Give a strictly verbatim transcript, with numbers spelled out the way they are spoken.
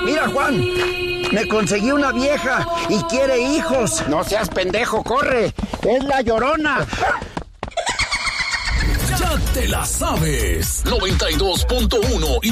Mira, Juan, me conseguí una vieja y quiere hijos. No seas pendejo, corre. Es la Llorona. Ya te la sabes. noventa y dos punto uno y